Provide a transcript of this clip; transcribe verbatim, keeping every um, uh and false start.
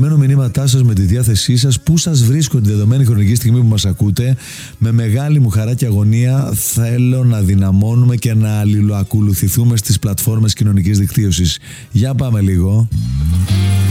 περιμένω μηνύματά σας με τη διάθεσή σας. Πού σας βρίσκω τη δεδομένη χρονική στιγμή που μας ακούτε? Με μεγάλη μου χαρά και αγωνία θέλω να δυναμώνουμε και να αλληλοακολουθηθούμε στις πλατφόρμες κοινωνικής δικτύωσης. Για πάμε λίγο.